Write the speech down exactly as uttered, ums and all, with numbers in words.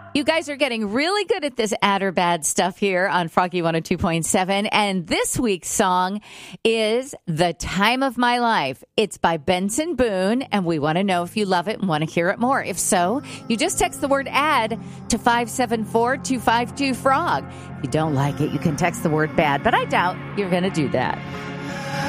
You guys are getting really good at this add or bad stuff here on Froggy one oh two point seven. And this week's song is The Time of My Life. It's by Benson Boone, and we want to know if you love it and want to hear it more. If so, you just text the word add to five seven four, two five two, frog. If you don't like it, you can text the word bad, but I doubt you're going to do that.